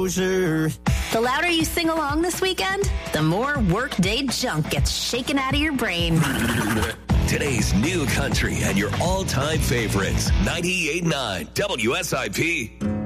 The louder you sing along this weekend, the more workday junk gets shaken out of your brain. Today's new country and your all-time favorites. 98.9 WSIP.